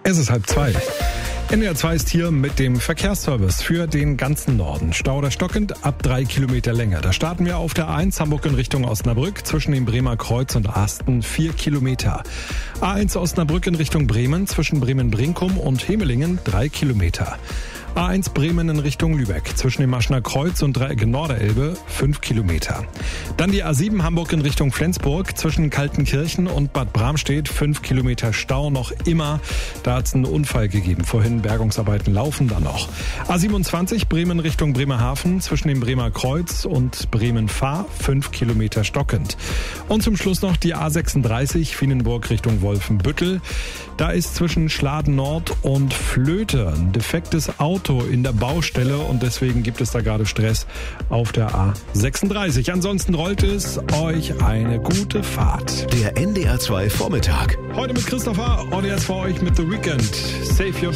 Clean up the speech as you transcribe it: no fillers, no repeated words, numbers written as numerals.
Es ist 1:30. NDR 2 ist hier mit dem Verkehrsservice für den ganzen Norden. Stau oder stockend ab 3 Kilometer Länge. Da starten wir auf der A1 Hamburg in Richtung Osnabrück zwischen dem Bremer Kreuz und Asten 4 Kilometer. A1 Osnabrück in Richtung Bremen zwischen Bremen-Brinkum und Hemelingen 3 Kilometer. A1 Bremen in Richtung Lübeck zwischen dem Maschner Kreuz und Dreieck Norderelbe 5 Kilometer. Dann die A7 Hamburg in Richtung Flensburg zwischen Kaltenkirchen und Bad Bramstedt 5 Kilometer Stau noch immer. Da hat es einen Unfall gegeben. Vorhin Bergungsarbeiten laufen da noch. A27 Bremen Richtung Bremerhaven zwischen dem Bremer Kreuz und Bremen-Fahr 5 Kilometer stockend. Und zum Schluss noch die A36 Fienenburg Richtung Wolfenbüttel. Da ist zwischen Schladen Nord und Flöte ein defektes Auto in der Baustelle und deswegen gibt es da gerade Stress auf der A36. Ansonsten rollt es. Euch eine gute Fahrt. Der NDR 2 Vormittag. Heute mit Christopher und jetzt für euch mit The Weeknd. Save Your